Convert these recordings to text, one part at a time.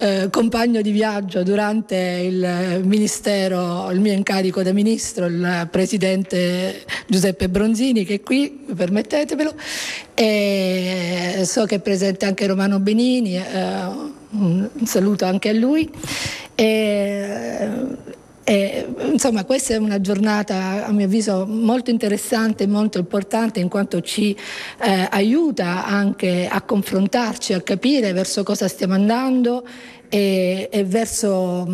compagno di viaggio durante il ministero, il mio incarico da ministro, il presidente Giuseppe Bronzini, che è qui, permettetemelo, e so che è presente anche Romano Benini, un saluto anche a lui. Insomma, questa è una giornata a mio avviso molto interessante, molto importante, in quanto ci aiuta anche a confrontarci, a capire verso cosa stiamo andando e verso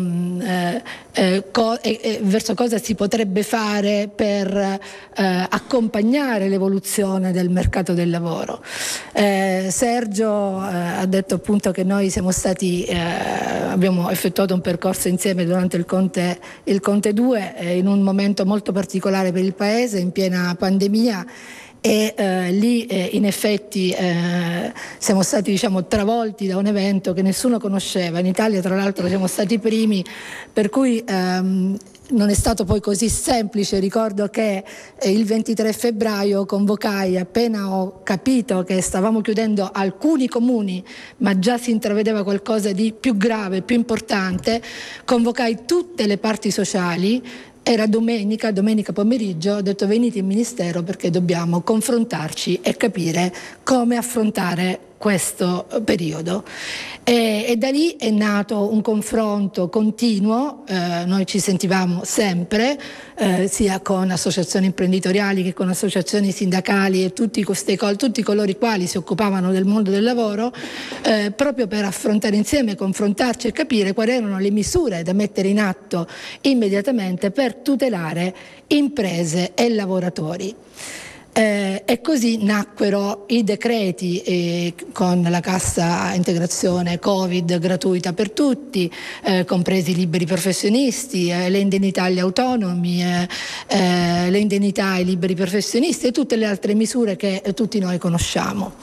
cosa si potrebbe fare per accompagnare l'evoluzione del mercato del lavoro. Sergio ha detto appunto che noi siamo stati, abbiamo effettuato un percorso insieme durante il Conte 2 in un momento molto particolare per il Paese, in piena pandemia. E lì in effetti siamo stati travolti da un evento che nessuno conosceva. In Italia tra l'altro siamo stati i primi, per cui non è stato poi così semplice. Ricordo che il 23 febbraio convocai, appena ho capito che stavamo chiudendo alcuni comuni ma già si intravedeva qualcosa di più grave, più importante, convocai tutte le parti sociali. Era domenica pomeriggio, ho detto venite in ministero perché dobbiamo confrontarci e capire come affrontare questo periodo. E da lì è nato un confronto continuo, noi ci sentivamo sempre, sia con associazioni imprenditoriali che con associazioni sindacali e tutti coloro i quali si occupavano del mondo del lavoro, proprio per affrontare insieme, confrontarci e capire quali erano le misure da mettere in atto immediatamente per tutelare imprese e lavoratori. E così nacquero i decreti con la cassa integrazione Covid gratuita per tutti, compresi i liberi professionisti, le indennità agli autonomi, le indennità ai liberi professionisti e tutte le altre misure che tutti noi conosciamo.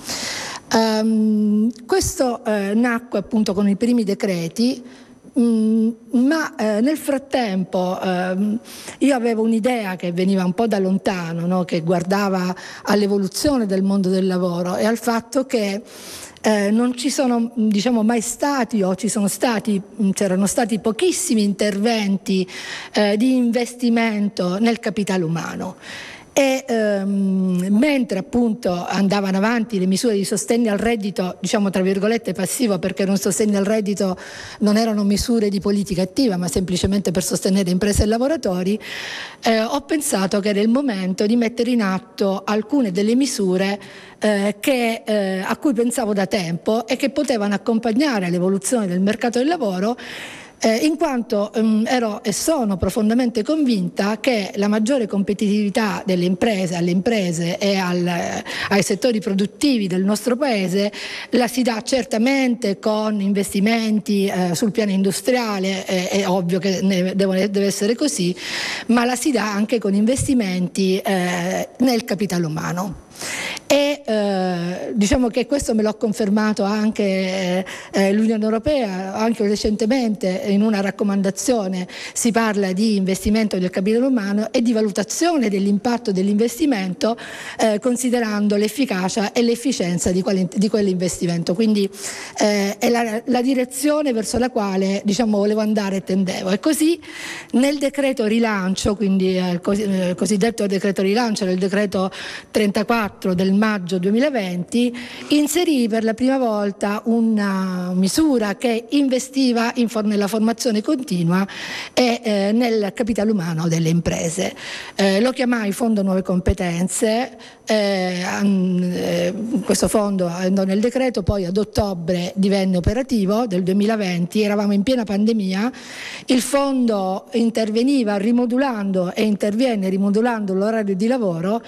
Questo nacque appunto con i primi decreti. Ma nel frattempo io avevo un'idea che veniva un po' da lontano, no? Che guardava all'evoluzione del mondo del lavoro e al fatto che non ci sono mai stati c'erano stati pochissimi interventi di investimento nel capitale umano. E mentre appunto andavano avanti le misure di sostegno al reddito, tra virgolette passivo, perché un sostegno al reddito non erano misure di politica attiva ma semplicemente per sostenere imprese e lavoratori, ho pensato che era il momento di mettere in atto alcune delle misure a cui pensavo da tempo e che potevano accompagnare l'evoluzione del mercato del lavoro, in quanto ero e sono profondamente convinta che la maggiore competitività alle imprese e ai settori produttivi del nostro Paese la si dà certamente con investimenti sul piano industriale, è ovvio che deve essere così, ma la si dà anche con investimenti nel capitale umano. E che questo me l'ha confermato anche l'Unione Europea. Anche recentemente in una raccomandazione si parla di investimento del capitale umano e di valutazione dell'impatto dell'investimento, considerando l'efficacia e l'efficienza di quell'investimento. Quindi è la direzione verso la quale volevo andare e tendevo. E così nel decreto rilancio, quindi il cosiddetto decreto rilancio, nel decreto 34 del maggio 2020, inserì per la prima volta una misura che investiva nella formazione continua e nel capitale umano delle imprese. Lo chiamai Fondo Nuove Competenze. Questo fondo andò nel decreto, poi ad ottobre divenne operativo del 2020, eravamo in piena pandemia. Il fondo interveniva rimodulando e interviene rimodulando l'orario di lavoro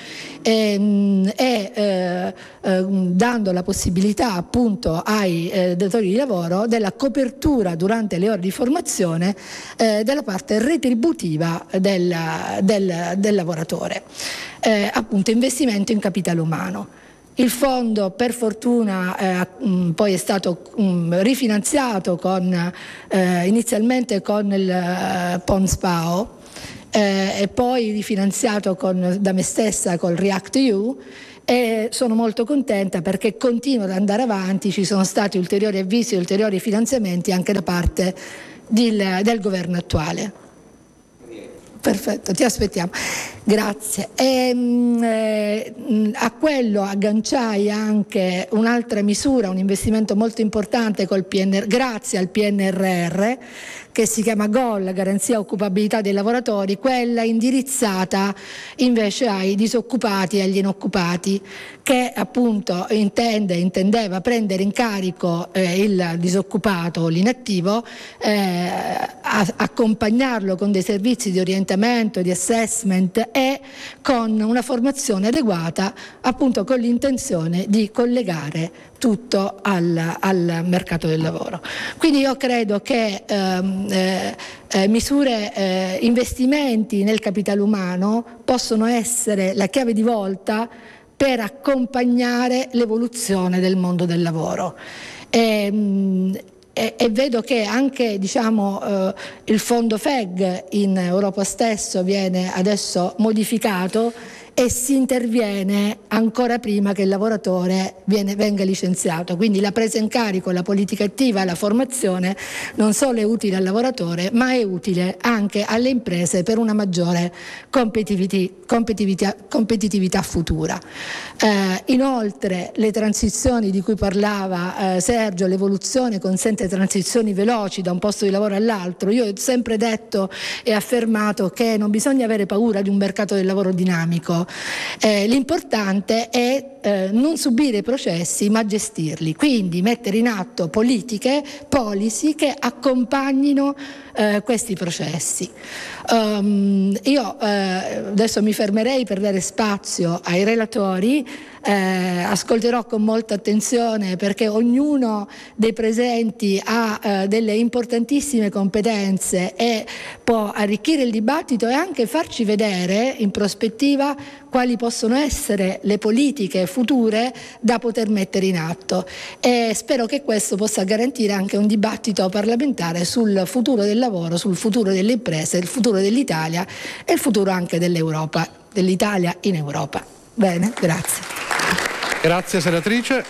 dando la possibilità appunto ai datori di lavoro della copertura durante le ore di formazione della parte retributiva del lavoratore, appunto investimento in capitale umano. Il fondo per fortuna poi è stato rifinanziato inizialmente con il PONSPAO e poi rifinanziato da me stessa col React EU, e sono molto contenta perché continua ad andare avanti, ci sono stati ulteriori avvisi, ulteriori finanziamenti anche da parte del governo attuale. Perfetto, ti aspettiamo. Grazie. A quello agganciai anche un'altra misura, un investimento molto importante grazie al PNRR, che si chiama GOL, Garanzia Occupabilità dei Lavoratori, quella indirizzata invece ai disoccupati e agli inoccupati, che appunto intendeva prendere in carico il disoccupato o l'inattivo, accompagnarlo con dei servizi di orientamento, di assessment e con una formazione adeguata, appunto con l'intenzione di collegare tutto al mercato del lavoro. Quindi io credo che investimenti nel capitale umano possono essere la chiave di volta per accompagnare l'evoluzione del mondo del lavoro. E vedo che anche il fondo FEG in Europa stesso viene adesso modificato e si interviene ancora prima che il lavoratore venga licenziato. Quindi la presa in carico, la politica attiva, la formazione non solo è utile al lavoratore, ma è utile anche alle imprese per una maggiore competitività futura. Inoltre le transizioni di cui parlava Sergio, l'evoluzione consente transizioni veloci da un posto di lavoro all'altro. Io ho sempre detto e affermato che non bisogna avere paura di un mercato del lavoro dinamico. L'importante è non subire i processi ma gestirli, quindi mettere in atto policy che accompagnino questi processi. Io adesso mi fermerei per dare spazio ai relatori. Ascolterò con molta attenzione perché ognuno dei presenti ha delle importantissime competenze e può arricchire il dibattito e anche farci vedere in prospettiva quali possono essere le politiche future da poter mettere in atto, e spero che questo possa garantire anche un dibattito parlamentare sul futuro del lavoro, sul futuro delle imprese, il futuro dell'Italia e il futuro anche dell'Europa, dell'Italia in Europa. Bene, grazie. Grazie senatrice.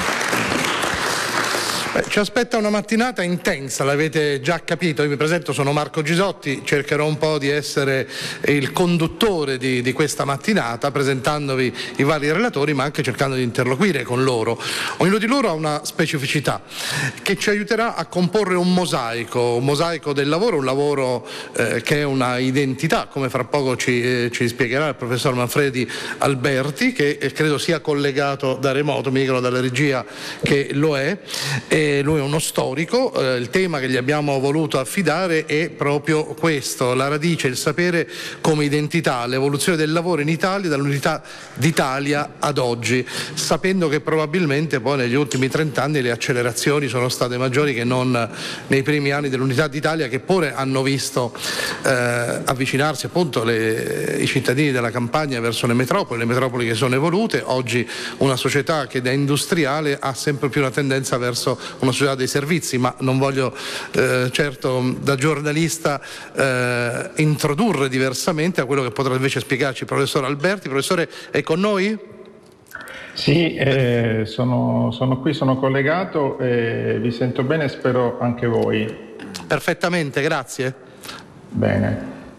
Ci aspetta una mattinata intensa, l'avete già capito. Io mi presento, sono Marco Gisotti, cercherò un po' di essere il conduttore di questa mattinata, presentandovi i vari relatori, ma anche cercando di interloquire con loro. Ognuno di loro ha una specificità che ci aiuterà a comporre un mosaico del lavoro, un lavoro che è una identità, come fra poco ci spiegherà il professor Manfredi Alberti, che credo sia collegato da remoto, mi dicono dalla regia che lo è. Lui è uno storico, il tema che gli abbiamo voluto affidare è proprio questo: la radice, il sapere come identità, l'evoluzione del lavoro in Italia dall'unità d'Italia ad oggi, sapendo che probabilmente poi negli ultimi 30 anni le accelerazioni sono state maggiori che non nei primi anni dell'unità d'Italia, che pure hanno visto avvicinarsi appunto i cittadini della campagna verso le metropoli che sono evolute. Oggi una società che da industriale ha sempre più una tendenza verso una società dei servizi, ma non voglio certo da giornalista introdurre diversamente a quello che potrà invece spiegarci il professor Alberti. Professore, è con noi? Sì, sono qui, sono collegato, vi sento bene, spero anche voi. Perfettamente, grazie. Bene.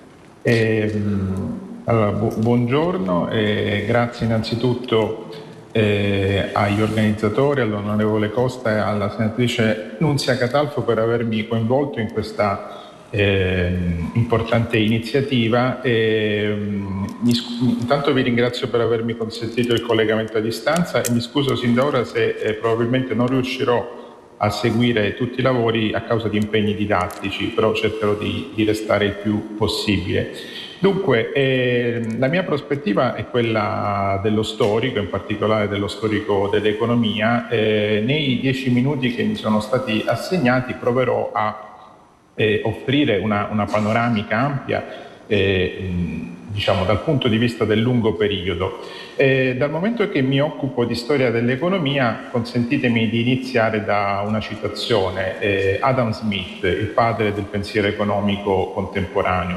Allora, buongiorno e grazie innanzitutto agli organizzatori, all'onorevole Costa e alla senatrice Nunzia Catalfo per avermi coinvolto in questa importante iniziativa. Intanto vi ringrazio per avermi consentito il collegamento a distanza e mi scuso sin da ora se probabilmente non riuscirò a seguire tutti i lavori a causa di impegni didattici, però cercherò di restare il più possibile. Dunque, la mia prospettiva è quella dello storico, in particolare dello storico dell'economia. Nei 10 minuti che mi sono stati assegnati proverò a offrire una panoramica ampia, diciamo dal punto di vista del lungo periodo. Dal momento che mi occupo di storia dell'economia, consentitemi di iniziare da una citazione. Adam Smith, il padre del pensiero economico contemporaneo.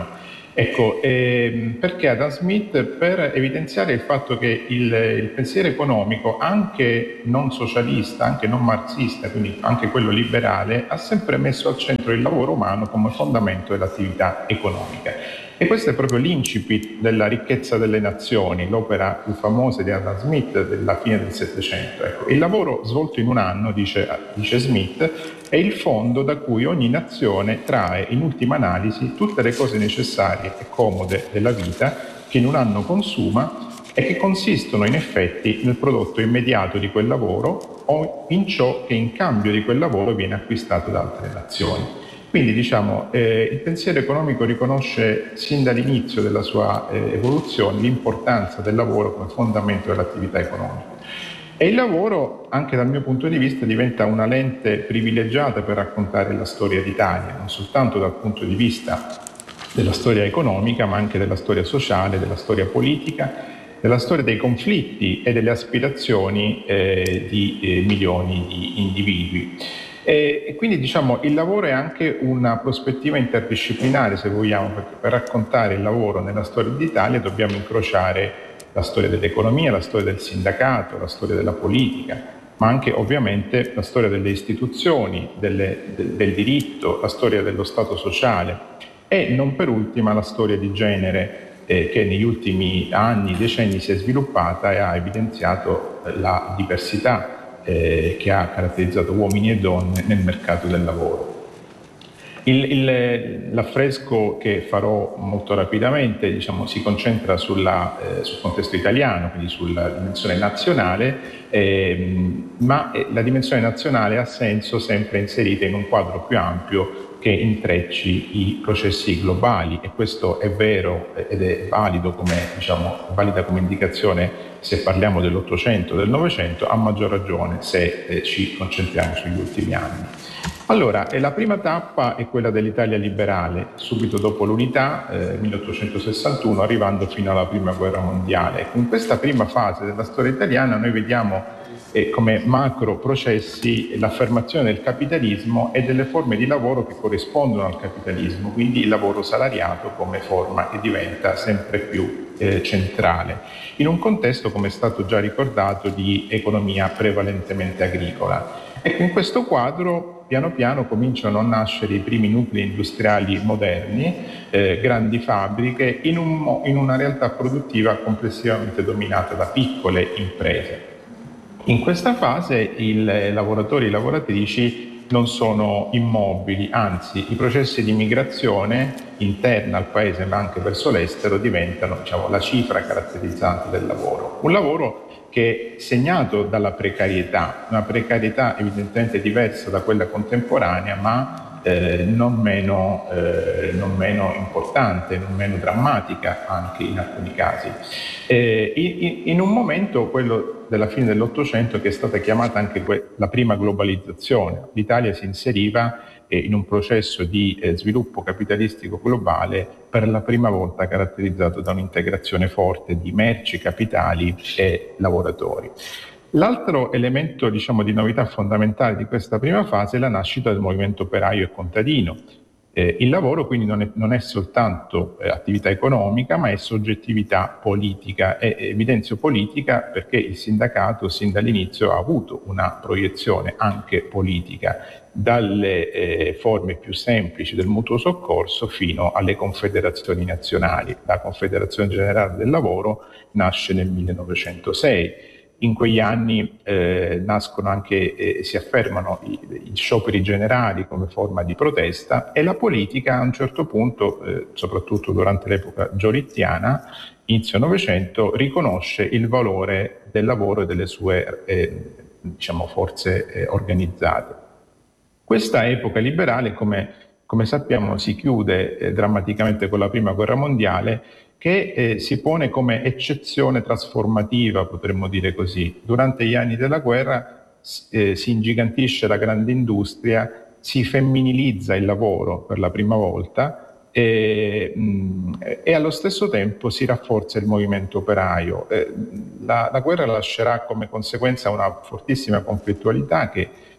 Ecco, perché Adam Smith? Per evidenziare il fatto che il pensiero economico, anche non socialista, anche non marxista, quindi anche quello liberale, ha sempre messo al centro il lavoro umano come fondamento dell'attività economica. E questo è proprio l'incipit della ricchezza delle nazioni, l'opera più famosa di Adam Smith della fine del Settecento. Ecco, il lavoro svolto in un anno, dice Smith, è il fondo da cui ogni nazione trae in ultima analisi tutte le cose necessarie e comode della vita che in un anno consuma e che consistono in effetti nel prodotto immediato di quel lavoro o in ciò che in cambio di quel lavoro viene acquistato da altre nazioni. Quindi il pensiero economico riconosce sin dall'inizio della sua evoluzione l'importanza del lavoro come fondamento dell'attività economica. E il lavoro, anche dal mio punto di vista, diventa una lente privilegiata per raccontare la storia d'Italia, non soltanto dal punto di vista della storia economica, ma anche della storia sociale, della storia politica, della storia dei conflitti e delle aspirazioni di milioni di individui. E quindi il lavoro è anche una prospettiva interdisciplinare, se vogliamo, perché per raccontare il lavoro nella storia d'Italia dobbiamo incrociare la storia dell'economia, la storia del sindacato, la storia della politica, ma anche ovviamente la storia delle istituzioni, del diritto, la storia dello Stato sociale e non per ultima la storia di genere che negli ultimi anni, decenni si è sviluppata e ha evidenziato la diversità che ha caratterizzato uomini e donne nel mercato del lavoro. L'affresco che farò molto rapidamente si concentra sul contesto italiano, quindi sulla dimensione nazionale, ma la dimensione nazionale ha senso sempre inserita in un quadro più ampio che intrecci i processi globali, e questo è vero ed è valido valida come indicazione se parliamo dell'Ottocento, del Novecento, a maggior ragione se ci concentriamo sugli ultimi anni. Allora, la prima tappa è quella dell'Italia liberale, subito dopo l'unità, 1861, arrivando fino alla Prima Guerra Mondiale. In questa prima fase della storia italiana noi vediamo come macro processi l'affermazione del capitalismo e delle forme di lavoro che corrispondono al capitalismo, quindi il lavoro salariato come forma che diventa sempre più centrale, in un contesto, come è stato già ricordato, di economia prevalentemente agricola. Ecco, in questo quadro piano piano cominciano a nascere i primi nuclei industriali moderni, grandi fabbriche, in una realtà produttiva complessivamente dominata da piccole imprese. In questa fase i lavoratori e le lavoratrici non sono immobili, anzi i processi di migrazione interna al paese ma anche verso l'estero diventano la cifra caratterizzante del lavoro. Un lavoro che è segnato dalla precarietà, una precarietà evidentemente diversa da quella contemporanea, ma non meno importante, non meno drammatica anche in alcuni casi. In un momento, quello della fine dell'Ottocento, che è stata chiamata anche la prima globalizzazione. L'Italia si inseriva in un processo di sviluppo capitalistico globale per la prima volta caratterizzato da un'integrazione forte di merci, capitali e lavoratori. L'altro elemento di novità fondamentale di questa prima fase è la nascita del movimento operaio e contadino. Il lavoro quindi non è soltanto attività economica, ma è soggettività politica, e evidenzio politica perché il sindacato sin dall'inizio ha avuto una proiezione anche politica, dalle forme più semplici del mutuo soccorso fino alle confederazioni nazionali. La Confederazione Generale del Lavoro nasce nel 1906. In quegli anni nascono anche, si affermano i scioperi generali come forma di protesta, e la politica a un certo punto, soprattutto durante l'epoca giolittiana, inizio Novecento, riconosce il valore del lavoro e delle sue forze organizzate. Questa epoca liberale, come sappiamo, si chiude drammaticamente con la Prima Guerra Mondiale, che si pone come eccezione trasformativa, potremmo dire così. Durante gli anni della guerra si ingigantisce la grande industria, si femminilizza il lavoro per la prima volta e allo stesso tempo si rafforza il movimento operaio. La guerra lascerà come conseguenza una fortissima conflittualità che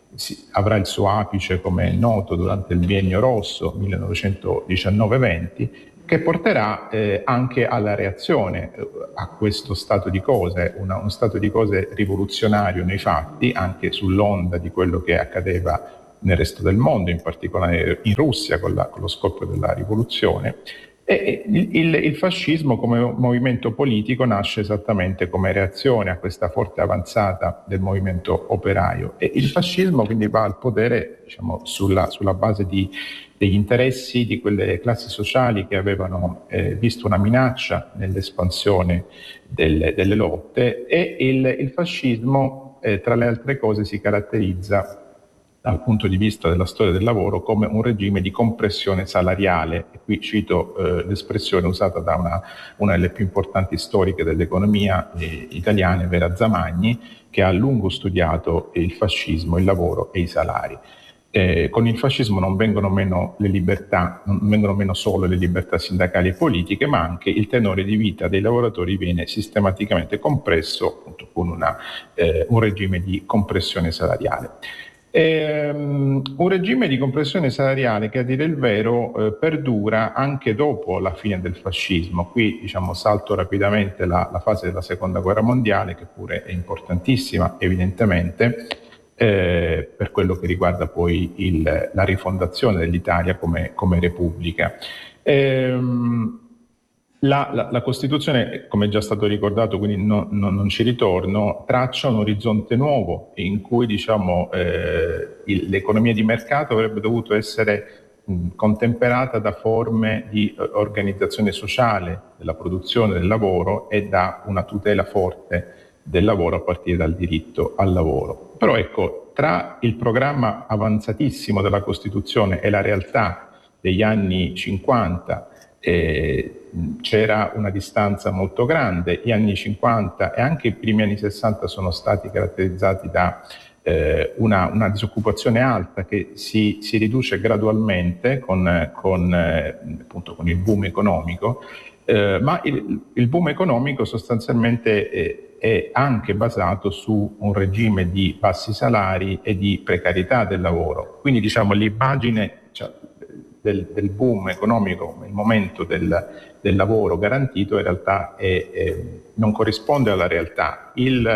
avrà il suo apice, come è noto, durante il biennio rosso 1919-20, che porterà anche alla reazione a questo stato di cose, uno stato di cose rivoluzionario nei fatti, anche sull'onda di quello che accadeva nel resto del mondo, in particolare in Russia con lo scoppio della rivoluzione. E il fascismo come movimento politico nasce esattamente come reazione a questa forte avanzata del movimento operaio, e il fascismo quindi va al potere, diciamo, sulla base degli interessi di quelle classi sociali che avevano visto una minaccia nell'espansione delle lotte, e il fascismo tra le altre cose si caratterizza dal punto di vista della storia del lavoro come un regime di compressione salariale. E qui cito l'espressione usata da una delle più importanti storiche dell'economia italiane, Vera Zamagni, che ha a lungo studiato il fascismo, il lavoro e i salari. Con il fascismo non vengono meno le libertà, non vengono meno solo le libertà sindacali e politiche, ma anche il tenore di vita dei lavoratori viene sistematicamente compresso, appunto, con un regime di compressione salariale. Un regime di compressione salariale che, a dire il vero, perdura anche dopo la fine del fascismo. Qui, diciamo, salto rapidamente la fase della Seconda Guerra Mondiale, che pure è importantissima, evidentemente, per quello che riguarda poi la rifondazione dell'Italia come Repubblica. La Costituzione, come è già stato ricordato, quindi non ci ritorno, traccia un orizzonte nuovo in cui, diciamo, l'economia di mercato avrebbe dovuto essere contemperata da forme di organizzazione sociale della produzione del lavoro e da una tutela forte del lavoro a partire dal diritto al lavoro. Però ecco, tra il programma avanzatissimo della Costituzione e la realtà degli anni 50 c'era una distanza molto grande. Gli anni 50 e anche i primi anni 60 sono stati caratterizzati da una disoccupazione alta che si riduce gradualmente appunto con il boom economico, ma il boom economico sostanzialmente è anche basato su un regime di bassi salari e di precarietà del lavoro. Quindi, diciamo, l'immagine del boom economico, il momento del lavoro garantito, in realtà non corrisponde alla realtà.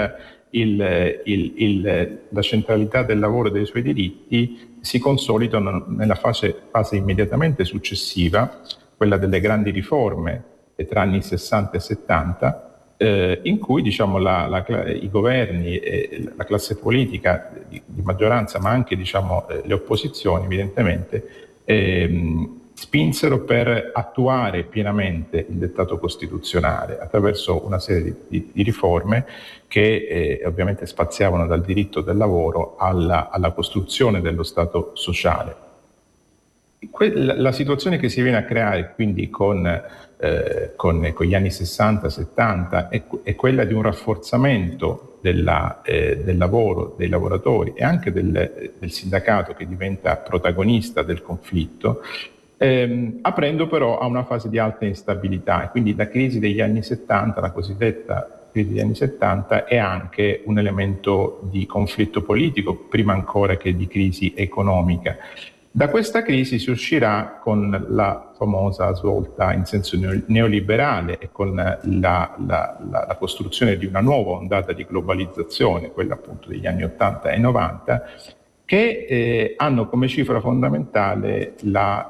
La centralità del lavoro e dei suoi diritti si consolidano nella fase immediatamente successiva, quella delle grandi riforme tra anni 60 e 70, in cui, diciamo, i governi e la classe politica di maggioranza, ma anche, diciamo, le opposizioni, evidentemente, spinsero per attuare pienamente il dettato costituzionale attraverso una serie di riforme che ovviamente spaziavano dal diritto del lavoro alla costruzione dello Stato sociale. La situazione che si viene a creare quindi con gli anni 60-70 è quella di un rafforzamento del lavoro, dei lavoratori e anche del sindacato, che diventa protagonista del conflitto, aprendo però a una fase di alta instabilità. E quindi la crisi degli anni 70, la cosiddetta crisi degli anni 70, è anche un elemento di conflitto politico, prima ancora che di crisi economica. Da questa crisi si uscirà con la famosa svolta in senso neoliberale e con la costruzione di una nuova ondata di globalizzazione, quella appunto degli anni 80 e 90, che hanno come cifra fondamentale la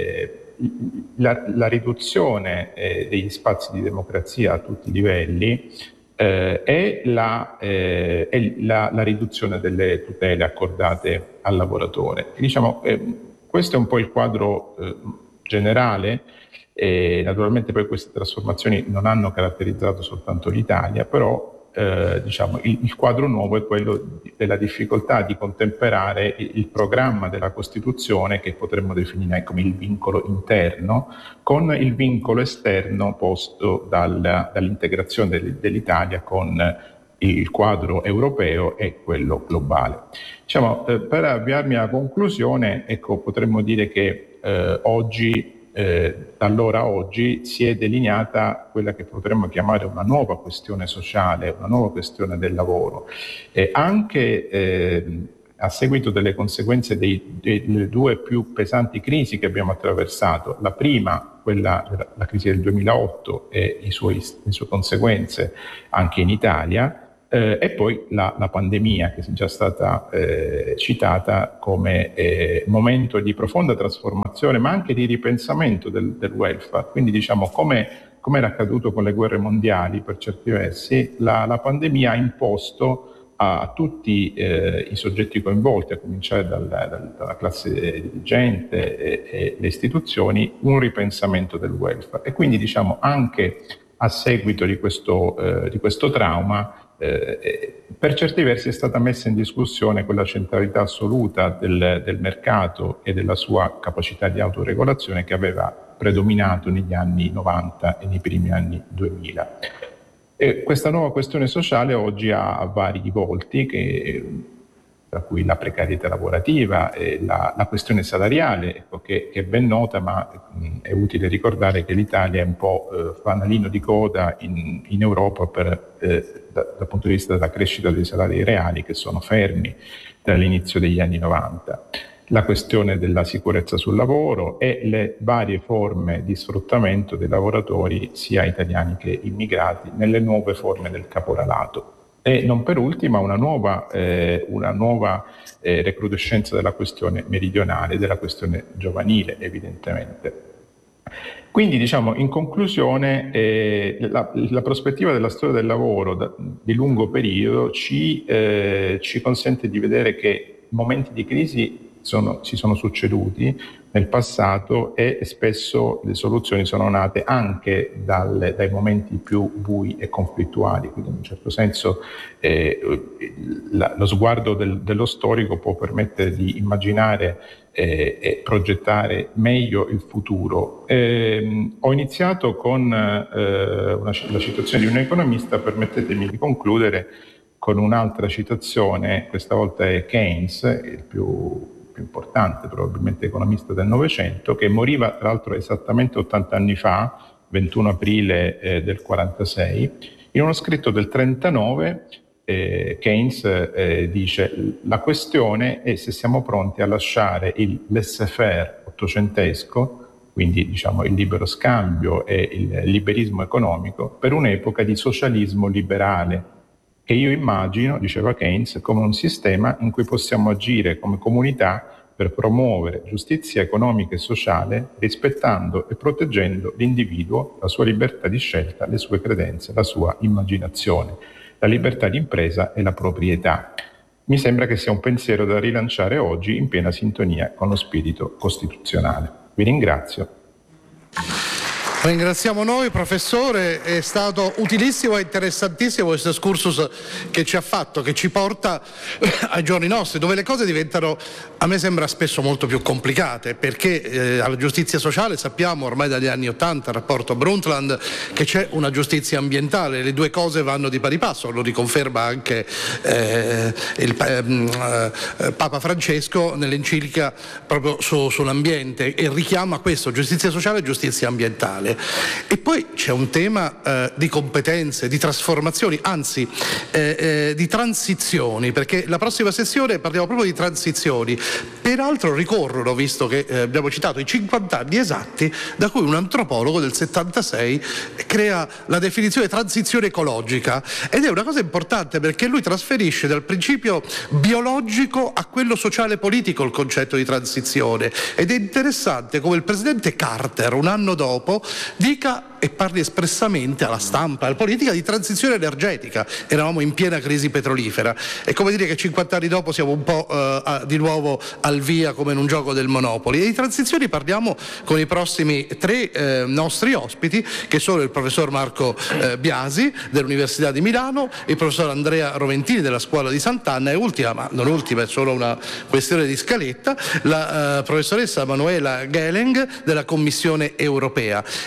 riduzione degli spazi di democrazia a tutti i livelli e la riduzione delle tutele accordate al lavoratore. Diciamo, questo è un po' il quadro generale. Naturalmente poi queste trasformazioni non hanno caratterizzato soltanto l'Italia, però diciamo, il quadro nuovo è quello della difficoltà di contemperare il programma della Costituzione, che potremmo definire come il vincolo interno, con il vincolo esterno posto dall'integrazione dell'Italia con il quadro europeo e quello globale. Diciamo, per avviarmi alla conclusione, ecco, potremmo dire che oggi, da allora a oggi, si è delineata quella che potremmo chiamare una nuova questione sociale, una nuova questione del lavoro, anche a seguito delle conseguenze delle due più pesanti crisi che abbiamo attraversato. La prima, la crisi del 2008 e le sue conseguenze anche in Italia, e poi la pandemia, che è già stata citata come momento di profonda trasformazione, ma anche di ripensamento del welfare. Quindi diciamo, come era accaduto con le guerre mondiali per certi versi, la pandemia ha imposto a tutti i soggetti coinvolti, a cominciare dalla classe dirigente e le istituzioni, un ripensamento del welfare. E quindi diciamo, anche a seguito di questo trauma, per certi versi è stata messa in discussione quella centralità assoluta del mercato e della sua capacità di autoregolazione che aveva predominato negli anni 90 e nei primi anni 2000. E questa nuova questione sociale oggi ha vari volti, tra cui la precarietà lavorativa e la questione salariale, ecco, che è ben nota, ma è utile ricordare che l'Italia è un po' fanalino di coda in Europa dal punto di vista della crescita dei salari reali, che sono fermi dall'inizio degli anni 90. La questione della sicurezza sul lavoro e le varie forme di sfruttamento dei lavoratori, sia italiani che immigrati, nelle nuove forme del caporalato. E non per ultima una nuova recrudescenza della questione meridionale, della questione giovanile, evidentemente. Quindi diciamo, in conclusione, la prospettiva della storia del lavoro di lungo periodo ci consente di vedere che momenti di crisi si sono succeduti nel passato e spesso le soluzioni sono nate anche dai momenti più bui e conflittuali. Quindi in un certo senso lo sguardo dello storico può permettere di immaginare e progettare meglio il futuro. Ho iniziato con la citazione di un economista, permettetemi di concludere con un'altra citazione, questa volta è Keynes, il più importante probabilmente economista del Novecento, che moriva tra l'altro esattamente 80 anni fa, 21 aprile del 46. In uno scritto del 39 Keynes dice: la questione è se siamo pronti a lasciare il laissez-faire ottocentesco, quindi diciamo il libero scambio e il liberismo economico, per un'epoca di socialismo liberale, che io immagino, diceva Keynes, come un sistema in cui possiamo agire come comunità per promuovere giustizia economica e sociale, rispettando e proteggendo l'individuo, la sua libertà di scelta, le sue credenze, la sua immaginazione, la libertà di impresa e la proprietà. Mi sembra che sia un pensiero da rilanciare oggi in piena sintonia con lo spirito costituzionale. Vi ringrazio. Ringraziamo noi, professore, è stato utilissimo e interessantissimo questo excursus che ci ha fatto, che ci porta ai giorni nostri, dove le cose diventano, a me sembra, spesso molto più complicate, perché alla giustizia sociale sappiamo ormai dagli anni '80, il rapporto Brundtland, che c'è una giustizia ambientale, le due cose vanno di pari passo, lo riconferma anche il Papa Francesco nell'enciclica proprio sull'ambiente, e richiama questo, giustizia sociale e giustizia ambientale. E poi c'è un tema di competenze, di trasformazioni, anzi di transizioni, perché la prossima sessione parliamo proprio di transizioni. Peraltro ricorrono, visto che abbiamo citato i 50 anni esatti da cui un antropologo del 76 crea la definizione transizione ecologica, ed è una cosa importante perché lui trasferisce dal principio biologico a quello sociale politico il concetto di transizione, ed è interessante come il presidente Carter un anno dopo dica e parli espressamente alla stampa, alla politica, di transizione energetica. Eravamo in piena crisi petrolifera. È come dire che 50 anni dopo siamo un po' di nuovo al via come in un gioco del Monopoli. E di transizioni parliamo con i prossimi tre nostri ospiti, che sono il professor Marco Biasi dell'Università di Milano, il professor Andrea Roventini della Scuola di Sant'Anna, e ultima, ma non ultima, è solo una questione di scaletta, la professoressa Manuela Geleng della Commissione Europea.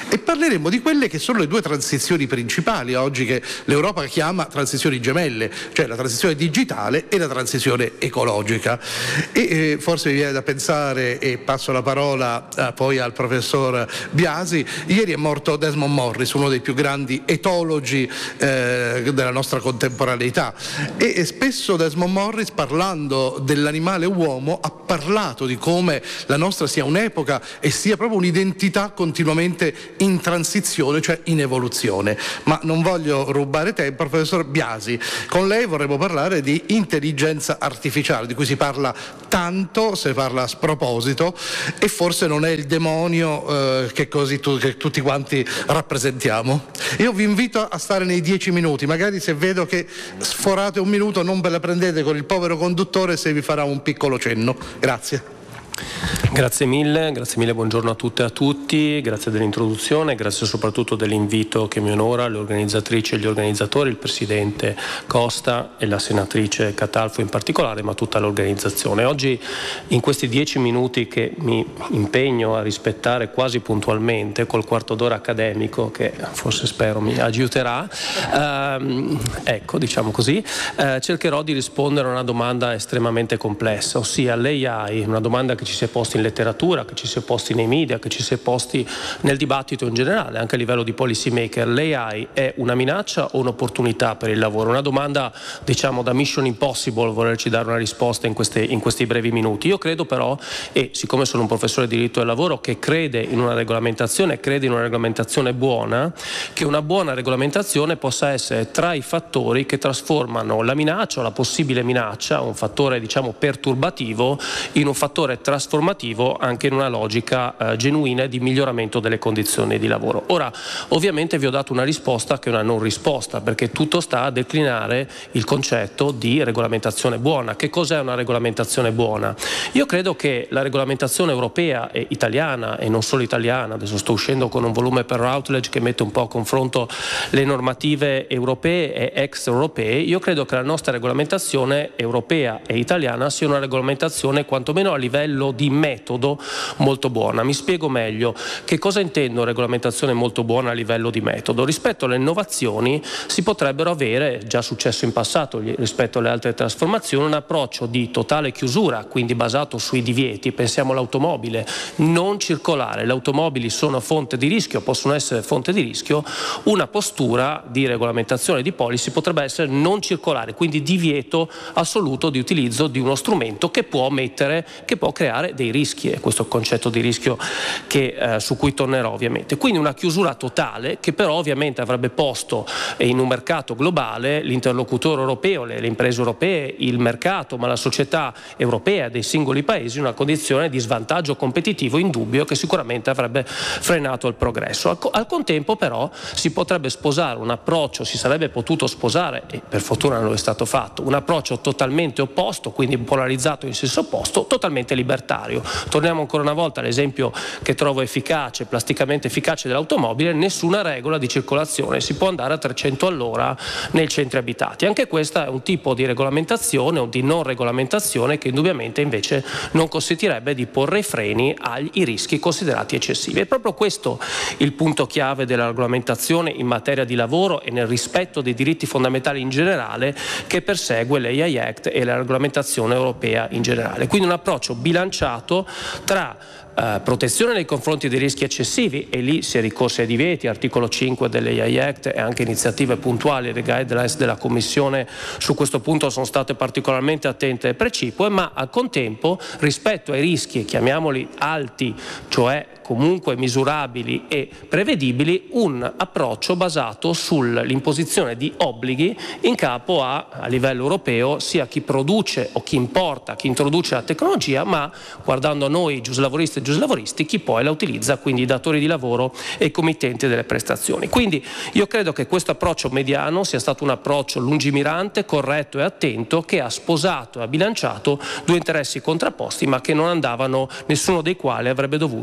e parleremo di quelle che sono le due transizioni principali oggi che l'Europa chiama transizioni gemelle, cioè la transizione digitale e la transizione ecologica. E forse mi viene da pensare, e passo la parola poi al professor Biasi, ieri è morto Desmond Morris, uno dei più grandi etologi della nostra contemporaneità, e spesso Desmond Morris, parlando dell'animale uomo, ha parlato di come la nostra sia un'epoca e sia proprio un'identità continuamente in transizione, cioè in evoluzione. Ma non voglio rubare tempo, professor Biasi, con lei vorremmo parlare di intelligenza artificiale, di cui si parla tanto, si parla a sproposito, e forse non è il demonio che tutti quanti rappresentiamo. Io vi invito a stare nei 10 minuti, magari se vedo che sforate un minuto non ve la prendete con il povero conduttore se vi farà un piccolo cenno. Grazie. Grazie mille, buongiorno a tutte e a tutti, grazie dell'introduzione, grazie soprattutto dell'invito che mi onora, le organizzatrici e gli organizzatori, il Presidente Costa e la Senatrice Catalfo in particolare, ma tutta l'organizzazione. Oggi, in questi 10 minuti che mi impegno a rispettare quasi puntualmente, col quarto d'ora accademico che forse spero mi aiuterà, diciamo così, cercherò di rispondere a una domanda estremamente complessa, ossia l'AI, una domanda che ci si è posti in letteratura, che ci si è posti nei media, che ci si è posti nel dibattito in generale, anche a livello di policy maker. L'AI è una minaccia o un'opportunità per il lavoro? Una domanda, diciamo, da Mission Impossible, volerci dare una risposta in questi brevi minuti. Io credo però, e siccome sono un professore di diritto del lavoro che crede in una regolamentazione buona, che una buona regolamentazione possa essere tra i fattori che trasformano la minaccia o la possibile minaccia, un fattore diciamo perturbativo, in un fattore trasformativo anche in una logica genuina di miglioramento delle condizioni di lavoro. Ora, ovviamente vi ho dato una risposta che è una non risposta, perché tutto sta a declinare il concetto di regolamentazione buona. Che cos'è una regolamentazione buona? Io credo che la regolamentazione europea e italiana, e non solo italiana, adesso sto uscendo con un volume per Routledge che mette un po' a confronto le normative europee e extraeuropee, io credo che la nostra regolamentazione europea e italiana sia una regolamentazione quantomeno a livello di metodo molto buona. Mi spiego meglio. Che cosa intendo regolamentazione molto buona a livello di metodo? Rispetto alle innovazioni si potrebbero avere, già successo in passato rispetto alle altre trasformazioni, un approccio di totale chiusura, quindi basato sui divieti. Pensiamo all'automobile, non circolare, le automobili sono fonte di rischio, possono essere fonte di rischio. Una postura di regolamentazione di policy potrebbe essere non circolare, quindi divieto assoluto di utilizzo di uno strumento che può creare dei rischi, e questo è il concetto di rischio su cui tornerò ovviamente. Quindi una chiusura totale che però ovviamente avrebbe posto in un mercato globale l'interlocutore europeo, le imprese europee, il mercato, ma la società europea dei singoli paesi in una condizione di svantaggio competitivo indubbio che sicuramente avrebbe frenato il progresso. Al contempo però si potrebbe sposare un approccio, si sarebbe potuto sposare, e per fortuna non è stato fatto, un approccio totalmente opposto, quindi polarizzato in senso opposto, totalmente libertario. Torniamo ancora una volta all'esempio che trovo efficace, plasticamente efficace dell'automobile: nessuna regola di circolazione, si può andare a 300 all'ora nei centri abitati. Anche questo è un tipo di regolamentazione o di non regolamentazione che indubbiamente invece non consentirebbe di porre i freni ai rischi considerati eccessivi. È proprio questo il punto chiave della regolamentazione in materia di lavoro e nel rispetto dei diritti fondamentali in generale che persegue l'AI Act e la regolamentazione europea in generale. Quindi un approccio bilanciato tra protezione nei confronti dei rischi eccessivi, e lì si è ricorsi ai divieti, articolo 5 dell'AI Act, e anche iniziative puntuali, le guidelines della Commissione su questo punto sono state particolarmente attente e precipue, ma al contempo rispetto ai rischi, chiamiamoli alti, cioè comunque misurabili e prevedibili, un approccio basato sull'imposizione di obblighi in capo a livello europeo sia chi produce o chi importa, chi introduce la tecnologia, ma guardando a noi giuslavoristi e giuslavoristi, chi poi la utilizza, quindi i datori di lavoro e i committenti delle prestazioni. Quindi io credo che questo approccio mediano sia stato un approccio lungimirante, corretto e attento, che ha sposato e ha bilanciato due interessi contrapposti ma che non andavano, nessuno dei quali avrebbe dovuto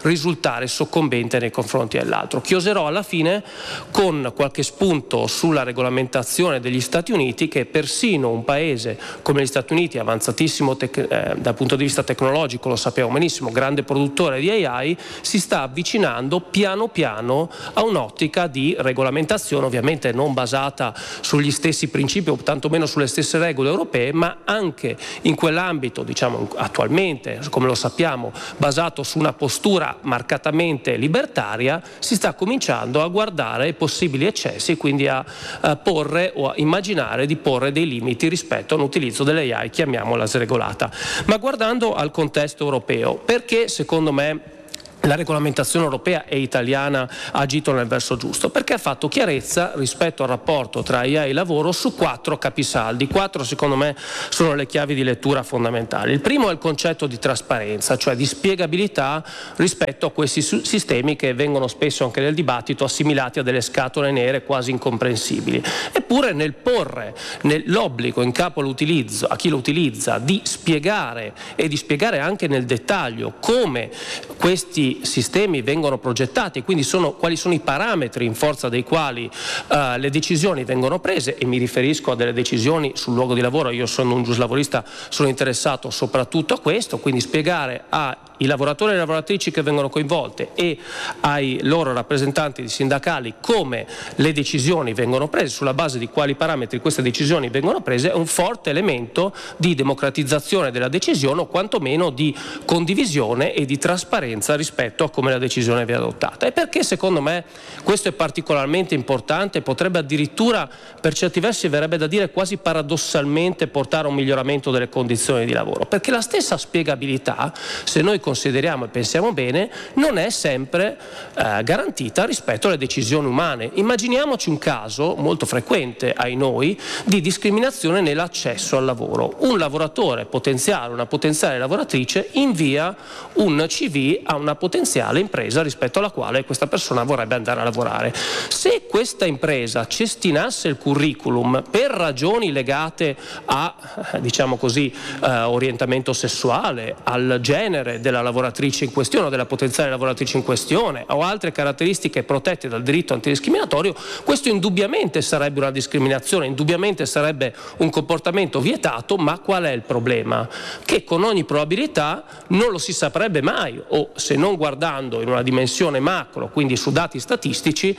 risultare soccombente nei confronti dell'altro. Chiuderò alla fine con qualche spunto sulla regolamentazione degli Stati Uniti, che persino un paese come gli Stati Uniti, avanzatissimo dal punto di vista tecnologico, lo sappiamo benissimo, grande produttore di AI, si sta avvicinando piano piano a un'ottica di regolamentazione, ovviamente non basata sugli stessi principi o tantomeno sulle stesse regole europee, ma anche in quell'ambito, diciamo, attualmente, come lo sappiamo, basato su una postura marcatamente libertaria, si sta cominciando a guardare i possibili eccessi, quindi a porre o a immaginare di porre dei limiti rispetto a un utilizzo dell'AI, chiamiamola sregolata. Ma guardando al contesto europeo, perché secondo me la regolamentazione europea e italiana ha agito nel verso giusto? Perché ha fatto chiarezza rispetto al rapporto tra AI e lavoro su 4 capisaldi. 4 secondo me sono le chiavi di lettura fondamentali. Il primo è il concetto di trasparenza, cioè di spiegabilità rispetto a questi sistemi che vengono spesso anche nel dibattito assimilati a delle scatole nere quasi incomprensibili. Eppure nel porre l'obbligo in capo a chi lo utilizza di spiegare e di spiegare anche nel dettaglio come questi sistemi vengono progettati, quindi quali sono i parametri in forza dei quali le decisioni vengono prese, e mi riferisco a delle decisioni sul luogo di lavoro. Io sono un giuslavorista, sono interessato soprattutto a questo, quindi spiegare ai lavoratori e alle lavoratrici che vengono coinvolte e ai loro rappresentanti sindacali come le decisioni vengono prese, sulla base di quali parametri queste decisioni vengono prese, è un forte elemento di democratizzazione della decisione, o quantomeno di condivisione e di trasparenza rispetto a come la decisione viene adottata. E perché secondo me questo è particolarmente importante, potrebbe addirittura per certi versi, verrebbe da dire quasi paradossalmente, portare a un miglioramento delle condizioni di lavoro? Perché la stessa spiegabilità, se noi consideriamo e pensiamo bene, non è sempre garantita rispetto alle decisioni umane. Immaginiamoci un caso molto frequente ai noi di discriminazione nell'accesso al lavoro. Un lavoratore potenziale, una potenziale lavoratrice invia un CV a una potenziale impresa rispetto alla quale questa persona vorrebbe andare a lavorare. Se questa impresa cestinasse il curriculum per ragioni legate a, diciamo così, orientamento sessuale, al genere della lavoratrice in questione o della potenziale lavoratrice in questione, o altre caratteristiche protette dal diritto antidiscriminatorio, questo indubbiamente sarebbe una discriminazione, indubbiamente sarebbe un comportamento vietato. Ma qual è il problema? Che con ogni probabilità non lo si saprebbe mai, o se non guardando in una dimensione macro, quindi su dati statistici,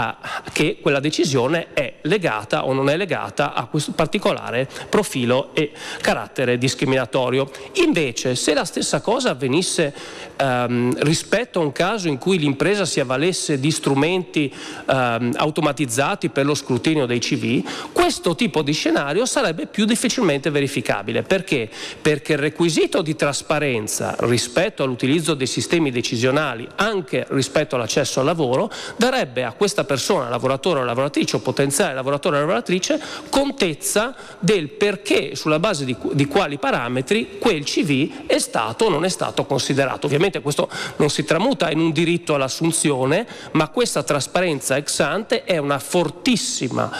che quella decisione è legata o non è legata a questo particolare profilo e carattere discriminatorio. Invece, se la stessa cosa avvenisse rispetto a un caso in cui l'impresa si avvalesse di strumenti automatizzati per lo scrutinio dei CV, questo tipo di scenario sarebbe più difficilmente verificabile. Perché? Perché il requisito di trasparenza rispetto all'utilizzo dei sistemi decisionali, anche rispetto all'accesso al lavoro, darebbe a questa persona, lavoratore o lavoratrice o potenziale lavoratore o lavoratrice, contezza del perché, sulla base di quali parametri quel CV è stato o non è stato considerato. Ovviamente questo non si tramuta in un diritto all'assunzione, ma questa trasparenza ex ante è un fortissimo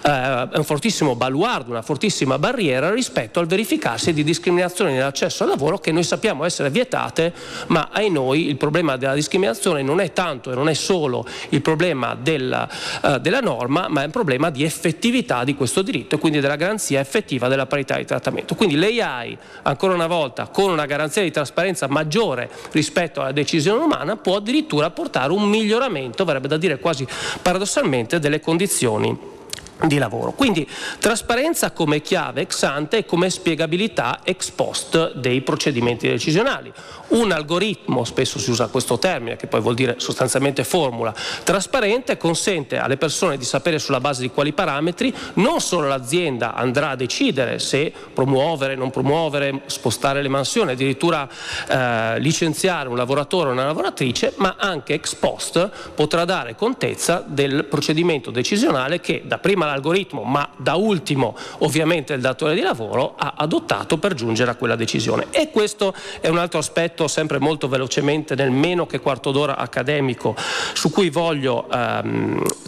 baluardo, una fortissima barriera rispetto al verificarsi di discriminazioni nell'accesso al lavoro, che noi sappiamo essere vietate, ma ai noi il problema della discriminazione non è tanto e non è solo il problema della norma, ma è un problema di effettività di questo diritto e quindi della garanzia effettiva della parità di trattamento. Quindi l'AI, ancora una volta, con una garanzia di trasparenza maggiore rispetto alla decisione umana, può addirittura portare un miglioramento, verrebbe da dire quasi paradossalmente, delle condizioni di lavoro. Quindi trasparenza come chiave ex ante e come spiegabilità ex post dei procedimenti decisionali. Un algoritmo, spesso si usa questo termine che poi vuol dire sostanzialmente formula, trasparente, consente alle persone di sapere sulla base di quali parametri non solo l'azienda andrà a decidere se promuovere, non promuovere, spostare le mansioni, addirittura licenziare un lavoratore o una lavoratrice, ma anche ex post potrà dare contezza del procedimento decisionale che dapprima l'algoritmo, ma da ultimo ovviamente il datore di lavoro, ha adottato per giungere a quella decisione. E questo è un altro aspetto, sempre molto velocemente, nel meno che quarto d'ora accademico, su cui voglio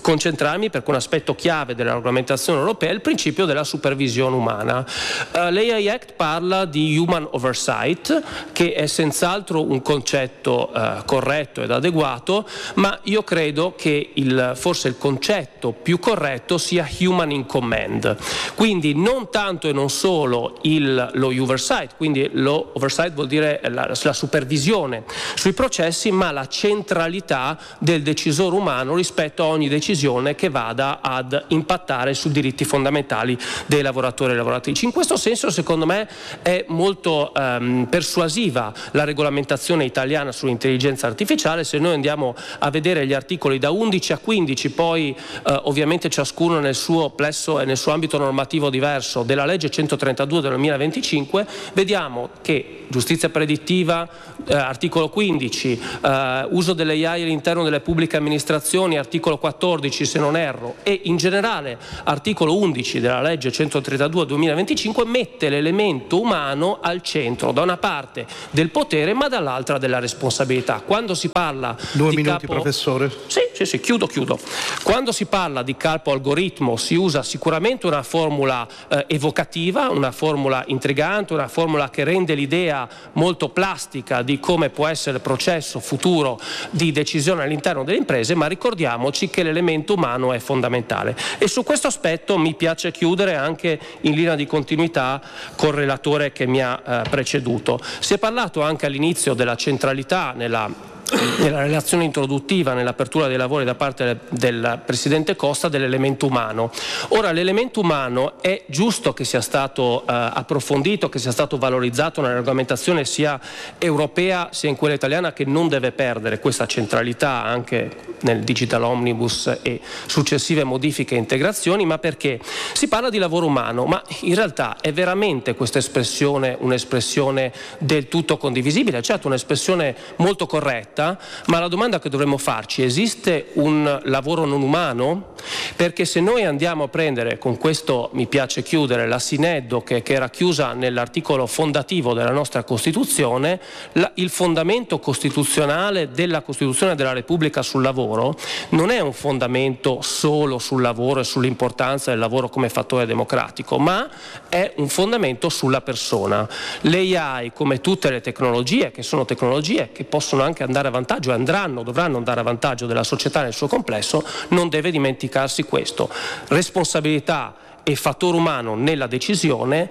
concentrarmi, perché un aspetto chiave della regolamentazione europea è il principio della supervisione umana. L'AI Act parla di human oversight, che è senz'altro un concetto corretto ed adeguato, ma io credo che forse il concetto più corretto sia human in command, quindi non tanto e non solo lo oversight, quindi lo oversight vuol dire la supervisione sui processi, ma la centralità del decisore umano rispetto a ogni decisione che vada ad impattare su diritti fondamentali dei lavoratori e lavoratrici. In questo senso, secondo me, è molto persuasiva la regolamentazione italiana sull'intelligenza artificiale. Se noi andiamo a vedere gli articoli da 11 a 15, poi ovviamente ciascuno nel suo plesso e nel suo ambito normativo diverso, della legge 132 del 2025, vediamo che giustizia predittiva, articolo 15, uso delle AI all'interno delle pubbliche amministrazioni, articolo 14 se non erro, e in generale articolo 11 della legge 132 2025 mette l'elemento umano al centro, da una parte del potere ma dall'altra della responsabilità. Quando si parla professore. Sì, chiudo. Quando si parla di capo algoritmo si usa sicuramente una formula evocativa, una formula intrigante, una formula che rende l'idea molto plastica di come può essere il processo futuro di decisione all'interno delle imprese, ma ricordiamoci che l'elemento umano è fondamentale. E su questo aspetto mi piace chiudere anche in linea di continuità col relatore che mi ha preceduto. Si è parlato anche all'inizio della centralità nella relazione introduttiva, nell'apertura dei lavori da parte del Presidente Costa, dell'elemento umano. Ora, l'elemento umano è giusto che sia stato approfondito, che sia stato valorizzato nella regolamentazione sia europea sia in quella italiana, che non deve perdere questa centralità anche nel Digital Omnibus e successive modifiche e integrazioni, ma perché si parla di lavoro umano, ma in realtà è veramente questa espressione un'espressione del tutto condivisibile? Certo, un'espressione molto corretta, ma la domanda che dovremmo farci: esiste un lavoro non umano? Perché se noi andiamo a prendere, con questo mi piace chiudere, la Sineddo che era chiusa nell'articolo fondativo della nostra Costituzione, il fondamento costituzionale della Costituzione della Repubblica sul lavoro non è un fondamento solo sul lavoro e sull'importanza del lavoro come fattore democratico, ma è un fondamento sulla persona. L'AI, come tutte le tecnologie, che sono tecnologie che possono anche andare a vantaggio e dovranno andare a vantaggio della società nel suo complesso, non deve dimenticarsi questo: responsabilità e fattore umano nella decisione,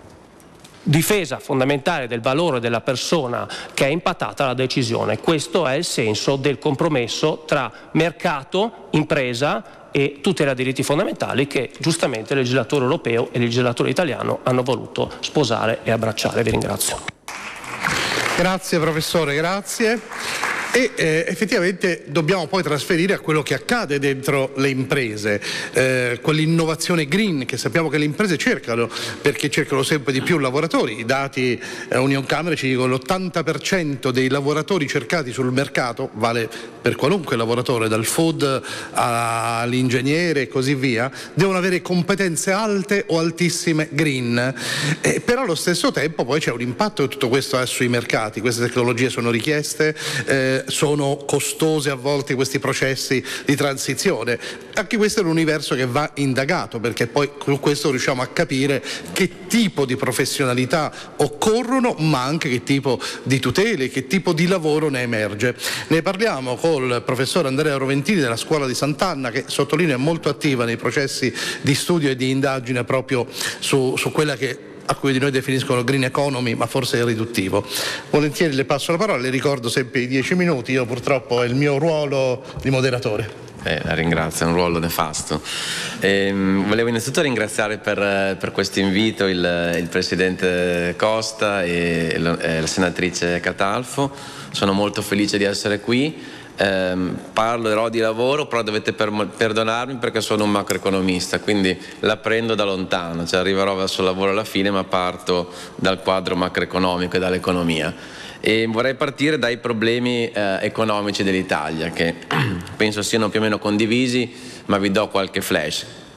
difesa fondamentale del valore della persona che è impattata alla decisione. Questo è il senso del compromesso tra mercato, impresa e tutela dei diritti fondamentali che giustamente il legislatore europeo e il legislatore italiano hanno voluto sposare e abbracciare. Vi ringrazio. Grazie professore, grazie. E effettivamente dobbiamo poi trasferire a quello che accade dentro le imprese, quell'innovazione green che sappiamo che le imprese cercano, perché cercano sempre di più lavoratori. I dati Unioncamere ci dicono che l'80% dei lavoratori cercati sul mercato, vale per qualunque lavoratore, dal food all'ingegnere e così via, devono avere competenze alte o altissime green, però allo stesso tempo poi c'è un impatto che tutto questo ha sui mercati. Queste tecnologie sono richieste, sono costose a volte questi processi di transizione. Anche questo è un universo che va indagato, perché poi con questo riusciamo a capire che tipo di professionalità occorrono, ma anche che tipo di tutele, che tipo di lavoro ne emerge. Ne parliamo col professor Andrea Roventini della Scuola di Sant'Anna, che sottolineo è molto attiva nei processi di studio e di indagine proprio su quella che alcuni di noi definiscono green economy, ma forse è riduttivo. Volentieri le passo la parola, le ricordo sempre i 10 minuti, io purtroppo è il mio ruolo di moderatore. La ringrazio, è un ruolo nefasto. Volevo innanzitutto ringraziare per questo invito il Presidente Costa e la Senatrice Catalfo. Sono molto felice di essere qui. Parlerò di lavoro, però dovete perdonarmi perché sono un macroeconomista, quindi la prendo da lontano, cioè arriverò verso il lavoro alla fine, ma parto dal quadro macroeconomico e dall'economia. E vorrei partire dai problemi economici dell'Italia, che penso siano più o meno condivisi, ma vi do qualche flash.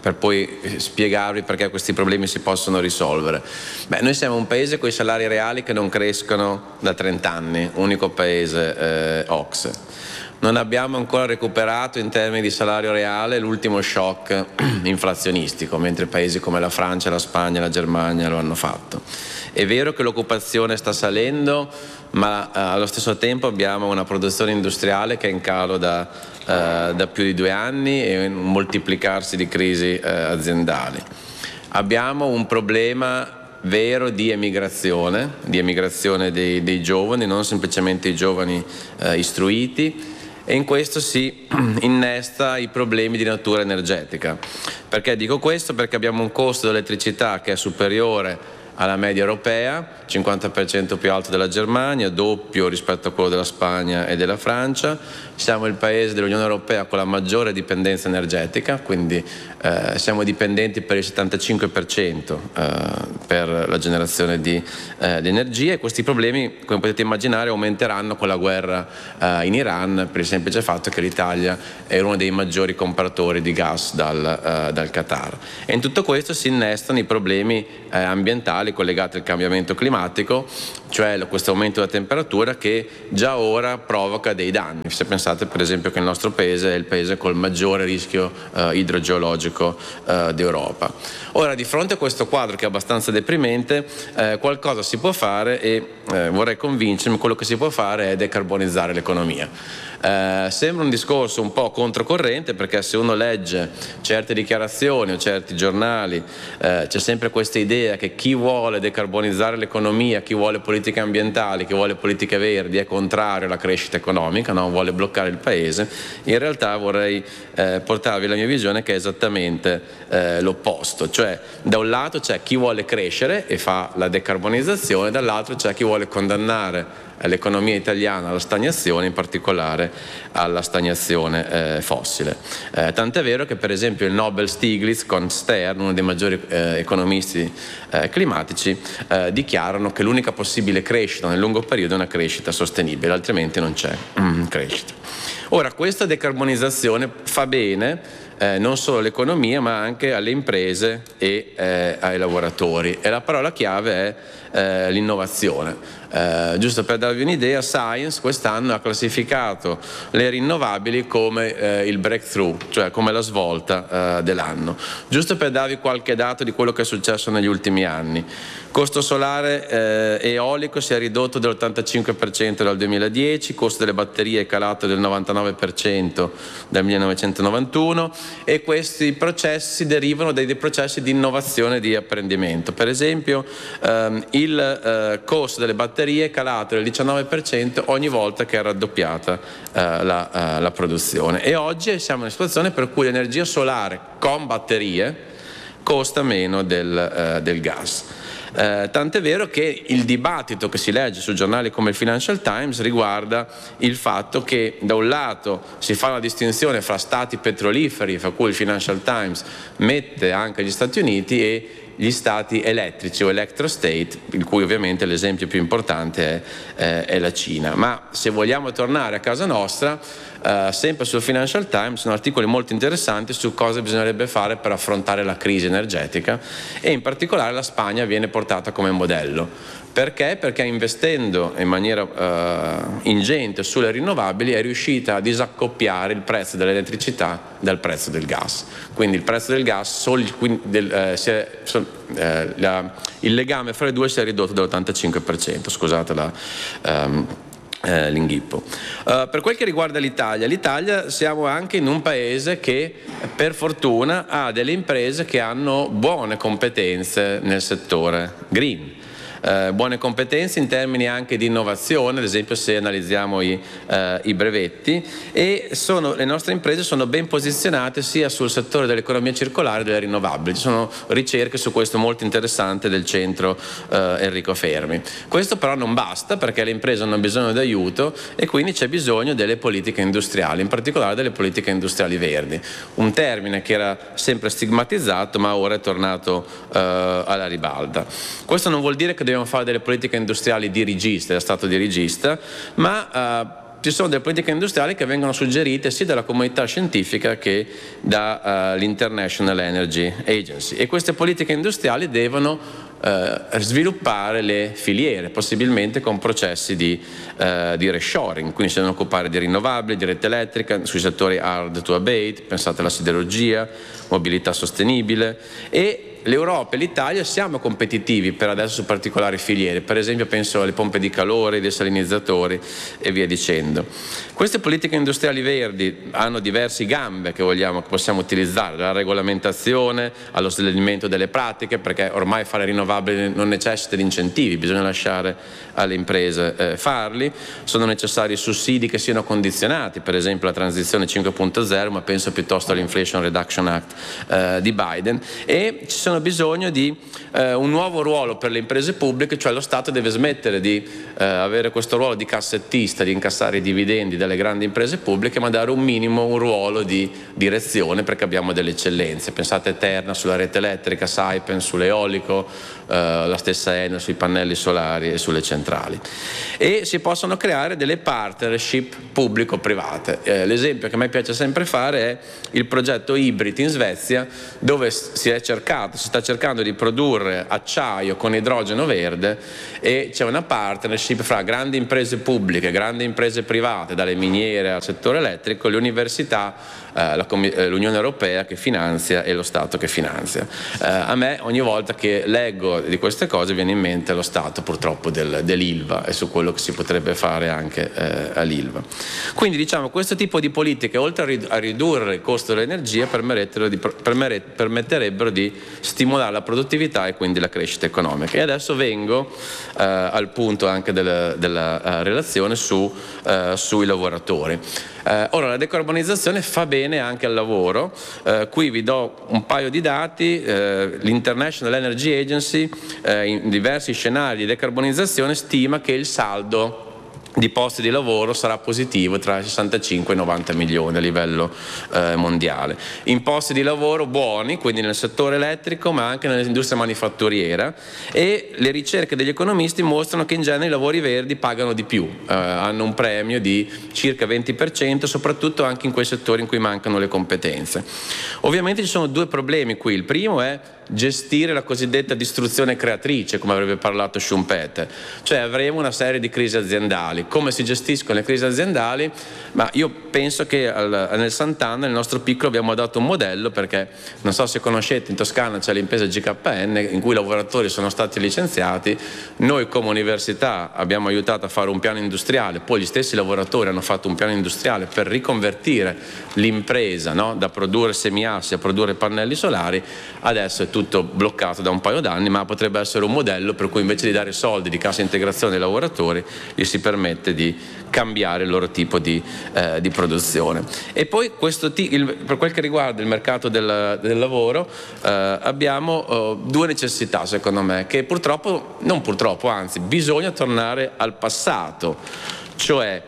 per poi spiegarvi perché questi problemi si possono risolvere. Noi siamo un paese con i salari reali che non crescono da 30 anni, unico paese OCSE. Non abbiamo ancora recuperato in termini di salario reale l'ultimo shock inflazionistico, mentre paesi come la Francia, la Spagna, la Germania lo hanno fatto. È vero che l'occupazione sta salendo, ma allo stesso tempo abbiamo una produzione industriale che è in calo da più di 2 anni e un moltiplicarsi di crisi aziendali. Abbiamo un problema vero di emigrazione dei giovani, non semplicemente i giovani istruiti, e in questo si innesta i problemi di natura energetica. Perché dico questo? Perché abbiamo un costo dell'elettricità che è superiore alla media europea, 50% più alto della Germania, doppio rispetto a quello della Spagna e della Francia. Siamo il paese dell'Unione Europea con la maggiore dipendenza energetica, quindi siamo dipendenti per il 75% per la generazione di energia, e questi problemi, come potete immaginare, aumenteranno con la guerra in Iran, per il semplice fatto che l'Italia è uno dei maggiori compratori di gas dal Qatar. E in tutto questo si innestano i problemi ambientali collegati al cambiamento climatico, cioè questo aumento della temperatura che già ora provoca dei danni. Se pensate per esempio che il nostro paese è il paese col maggiore rischio idrogeologico d'Europa. Ora, di fronte a questo quadro che è abbastanza deprimente, qualcosa si può fare, e vorrei convincermi, quello che si può fare è decarbonizzare l'economia. Sembra un discorso un po' controcorrente, perché se uno legge certe dichiarazioni o certi giornali c'è sempre questa idea che chi vuole decarbonizzare l'economia, chi vuole politiche ambientali, chi vuole politiche verdi è contrario alla crescita economica, no? Vuole bloccare il paese. In realtà vorrei portarvi la mia visione, che è esattamente l'opposto, cioè da un lato c'è chi vuole crescere e fa la decarbonizzazione, dall'altro c'è chi vuole condannare l'economia italiana alla stagnazione, in particolare alla stagnazione fossile. Tant'è vero che per esempio il Nobel Stiglitz con Stern, uno dei maggiori economisti climatici, dichiarano che l'unica possibile crescita nel lungo periodo è una crescita sostenibile, altrimenti non c'è crescita. Ora, questa decarbonizzazione fa bene non solo all'economia, ma anche alle imprese e ai lavoratori, e la parola chiave è l'innovazione. Giusto per darvi un'idea, Science quest'anno ha classificato le rinnovabili come il breakthrough, cioè come la svolta dell'anno. Giusto per darvi qualche dato di quello che è successo negli ultimi anni: costo solare eolico si è ridotto dell'85% dal 2010, costo delle batterie è calato del 99% dal 1991, e questi processi derivano dai processi di innovazione e di apprendimento. Per esempio il costo delle batterie è calato del 19% ogni volta che è raddoppiata la produzione, e oggi siamo in una situazione per cui l'energia solare con batterie costa meno del gas. Tant'è vero che il dibattito che si legge su giornali come il Financial Times riguarda il fatto che da un lato si fa una distinzione fra stati petroliferi, fra cui il Financial Times mette anche gli Stati Uniti, e gli stati elettrici o electrostate, il cui ovviamente l'esempio più importante è la Cina. Ma se vogliamo tornare a casa nostra, sempre sul Financial Times sono articoli molto interessanti su cosa bisognerebbe fare per affrontare la crisi energetica, e in particolare la Spagna viene portata come modello. Perché? Perché investendo in maniera ingente sulle rinnovabili è riuscita a disaccoppiare il prezzo dell'elettricità dal prezzo del gas. Quindi il prezzo del gas, il legame fra i due si è ridotto dell'85%, scusate l'inghippo. Per quel che riguarda l'Italia siamo anche in un paese che per fortuna ha delle imprese che hanno buone competenze nel settore green. Buone competenze in termini anche di innovazione, ad esempio se analizziamo i brevetti, e le nostre imprese sono ben posizionate sia sul settore dell'economia circolare e delle rinnovabili. Ci sono ricerche su questo molto interessanti del centro Enrico Fermi. Questo però non basta, perché le imprese hanno bisogno di aiuto, e quindi c'è bisogno delle politiche industriali, in particolare delle politiche industriali verdi, un termine che era sempre stigmatizzato ma ora è tornato alla ribalta. Questo non vuol dire che dobbiamo fare delle politiche industriali dirigiste, da Stato dirigista, ma ci sono delle politiche industriali che vengono suggerite sia dalla comunità scientifica che dall'International Energy Agency, e queste politiche industriali devono sviluppare le filiere, possibilmente con processi di reshoring, quindi si devono occupare di rinnovabili, di rete elettrica, sui settori hard to abate, pensate alla siderurgia, mobilità sostenibile. E l'Europa e l'Italia siamo competitivi per adesso su particolari filiere, per esempio penso alle pompe di calore, ai desalinizzatori e via dicendo. Queste politiche industriali verdi hanno diverse gambe che possiamo utilizzare, dalla regolamentazione allo snellimento delle pratiche, perché ormai fare rinnovabili non necessita di incentivi, bisogna lasciare alle imprese farli. Sono necessari sussidi che siano condizionati, per esempio la transizione 5.0, ma penso piuttosto all'Inflation Reduction Act di Biden, e ci sono bisogno di un nuovo ruolo per le imprese pubbliche, cioè lo Stato deve smettere di avere questo ruolo di cassettista, di incassare i dividendi dalle grandi imprese pubbliche, ma dare un ruolo di direzione, perché abbiamo delle eccellenze. Pensate a Terna sulla rete elettrica, Saipem sull'eolico, la stessa Enel sui pannelli solari e sulle centrali. E si possono creare delle partnership pubblico-private. L'esempio che a me piace sempre fare è il progetto Hybrit in Svezia, dove si sta cercando di produrre acciaio con idrogeno verde, e c'è una partnership fra grandi imprese pubbliche, grandi imprese private, dalle miniere al settore elettrico, le università, l'Unione Europea che finanzia e lo Stato che finanzia. A me ogni volta che leggo di queste cose viene in mente lo Stato purtroppo dell'Ilva e su quello che si potrebbe fare anche all'Ilva. Quindi diciamo questo tipo di politiche, oltre a ridurre il costo dell'energia, permetterebbero di stimolare la produttività e quindi la crescita economica. E adesso vengo al punto anche della relazione sui lavoratori. Ora, la decarbonizzazione fa bene anche al lavoro. Qui vi do un paio di dati. L'International Energy Agency in diversi scenari di decarbonizzazione stima che il saldo di posti di lavoro sarà positivo tra 65 e 90 milioni a livello mondiale, in posti di lavoro buoni, quindi nel settore elettrico ma anche nell'industria manifatturiera, e le ricerche degli economisti mostrano che in genere i lavori verdi pagano di più, hanno un premio di circa 20%, soprattutto anche in quei settori in cui mancano le competenze. Ovviamente ci sono due problemi qui. Il primo è gestire la cosiddetta distruzione creatrice, come avrebbe parlato Schumpeter, cioè avremo una serie di crisi aziendali. Come si gestiscono le crisi aziendali? Ma io penso che nel Sant'Anna, nel nostro piccolo, abbiamo dato un modello, perché non so se conoscete, in Toscana c'è l'impresa GKN in cui i lavoratori sono stati licenziati, noi come università abbiamo aiutato a fare un piano industriale, poi gli stessi lavoratori hanno fatto un piano industriale per riconvertire l'impresa, no? Da produrre semiassi a produrre pannelli solari. Adesso è tutto bloccato da un paio d'anni, ma potrebbe essere un modello per cui invece di dare soldi di cassa integrazione ai lavoratori gli si permette di cambiare il loro tipo di produzione. E poi per quel che riguarda il mercato del lavoro abbiamo due necessità, secondo me, che anzi bisogna tornare al passato, cioè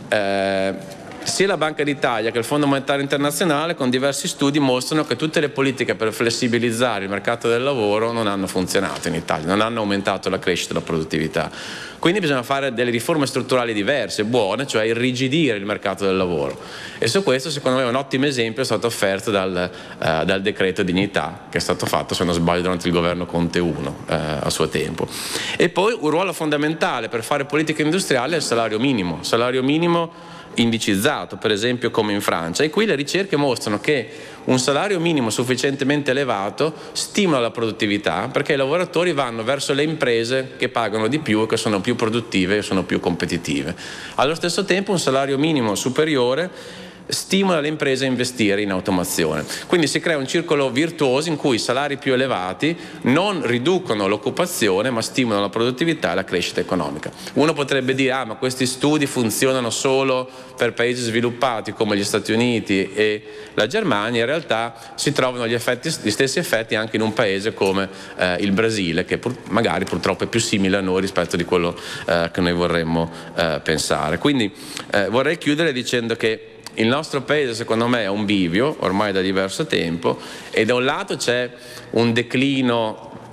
sia la Banca d'Italia che il Fondo Monetario Internazionale con diversi studi mostrano che tutte le politiche per flessibilizzare il mercato del lavoro non hanno funzionato in Italia, non hanno aumentato la crescita e la produttività. Quindi bisogna fare delle riforme strutturali diverse, buone, cioè irrigidire il mercato del lavoro. E su questo secondo me un ottimo esempio è stato offerto dal decreto dignità, che è stato fatto, se non sbaglio, durante il governo Conte 1 a suo tempo. E poi un ruolo fondamentale per fare politica industriale è il salario minimo indicizzato, per esempio come in Francia, e qui le ricerche mostrano che un salario minimo sufficientemente elevato stimola la produttività, perché i lavoratori vanno verso le imprese che pagano di più e che sono più produttive e sono più competitive. Allo stesso tempo un salario minimo superiore stimola le imprese a investire in automazione. Quindi si crea un circolo virtuoso in cui i salari più elevati non riducono l'occupazione ma stimolano la produttività e la crescita economica. Uno potrebbe dire ma questi studi funzionano solo per paesi sviluppati come gli Stati Uniti e la Germania. In realtà si trovano gli stessi effetti anche in un paese come il Brasile, che magari purtroppo è più simile a noi rispetto di quello che noi vorremmo pensare. Quindi vorrei chiudere dicendo che il nostro paese secondo me è un bivio ormai da diverso tempo, e da un lato c'è un declino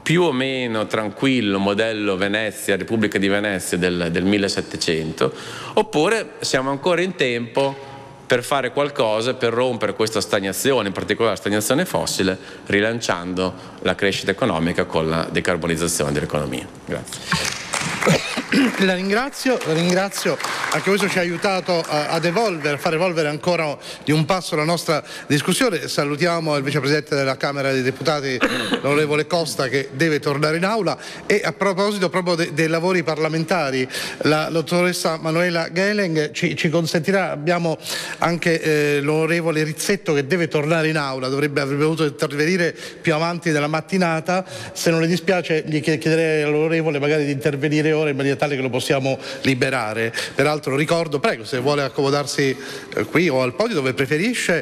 più o meno tranquillo modello Venezia, Repubblica di Venezia del 1700, oppure siamo ancora in tempo per fare qualcosa per rompere questa stagnazione, in particolare la stagnazione fossile, rilanciando la crescita economica con la decarbonizzazione dell'economia. Grazie. La ringrazio, anche questo ci ha aiutato a fare evolvere ancora di un passo la nostra discussione. Salutiamo il vicepresidente della Camera dei Deputati, l'onorevole Costa, che deve tornare in aula. E a proposito proprio dei lavori parlamentari, la dottoressa Manuela Geleng ci consentirà, abbiamo anche l'onorevole Rizzetto che deve tornare in aula, avrebbe dovuto intervenire più avanti nella mattinata. Se non le dispiace gli chiederei all'onorevole magari di intervenire ora in maniera tale che lo possiamo liberare. Peraltro ricordo, prego, se vuole accomodarsi qui o al podio dove preferisce.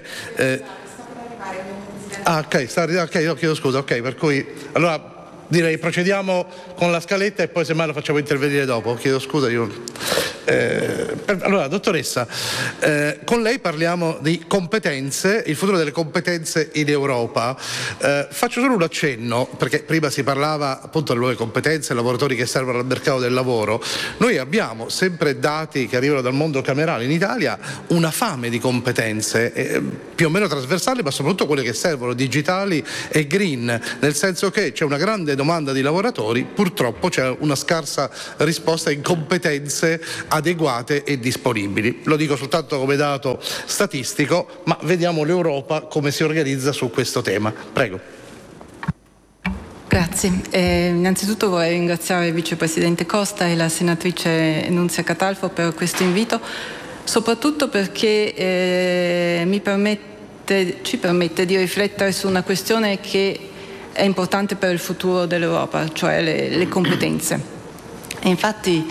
Ok, chiedo scusa, ok, per cui allora direi procediamo con la scaletta e poi semmai lo facciamo intervenire dopo. Chiedo scusa, allora dottoressa, con lei parliamo di competenze, il futuro delle competenze in Europa. Faccio solo un accenno, perché prima si parlava appunto delle nuove competenze, lavoratori che servono al mercato del lavoro. Noi abbiamo sempre dati che arrivano dal mondo camerale in Italia, una fame di competenze più o meno trasversali, ma soprattutto quelle che servono, digitali e green, nel senso che c'è una grande domanda di lavoratori, purtroppo c'è una scarsa risposta in competenze adeguate e disponibili. Lo dico soltanto come dato statistico, ma vediamo l'Europa come si organizza su questo tema. Prego. Grazie. Innanzitutto vorrei ringraziare il vicepresidente Costa e la senatrice Nunzia Catalfo per questo invito, soprattutto perché ci permette di riflettere su una questione che è importante per il futuro dell'Europa, cioè le competenze. E infatti